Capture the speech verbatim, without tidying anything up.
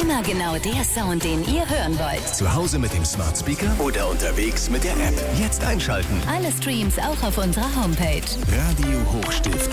Immer genau der Sound, den ihr hören wollt. Zu Hause mit dem Smart Speaker oder unterwegs mit der App. Jetzt einschalten. Alle Streams auch auf unserer Homepage. Radio Hochstift.